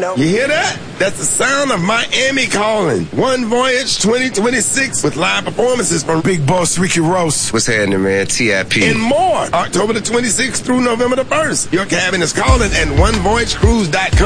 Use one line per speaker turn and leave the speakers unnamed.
know.
You hear that? That's the sound of Miami calling. One Voyage 2026 with live performances from
Big Boss Ricky Ross.
What's happening, man? TIP.
and more. October the 26th through November the 1st. Your cabin is calling at onevoyagecruise.com.